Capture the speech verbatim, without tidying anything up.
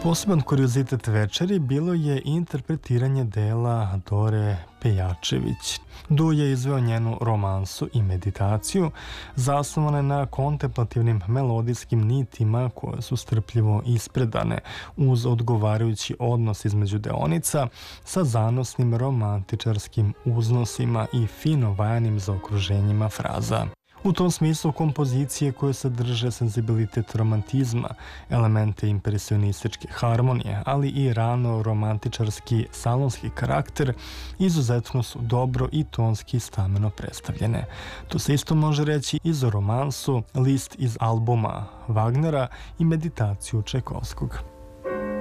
Poseban kuriozitet večeri bilo je interpretiranje dela Dore Pejačević. Duo je izveo njenu romansu i meditaciju, zasnovane na kontemplativnim melodijskim nitima koje su strpljivo ispredane uz odgovarajući odnos između deonica sa zanosnim romantičarskim uznosima i fino vajanim zaokruženjima fraza. U tom smislu kompozicije koje sadrže senzibilitet romantizma, elemente impresionističke harmonije, ali i rano romantičarski salonski karakter izuzetno su dobro i tonski stameno predstavljene. To se isto može reći i za romansu, list iz albuma Wagnera i meditaciju Čajkovskog.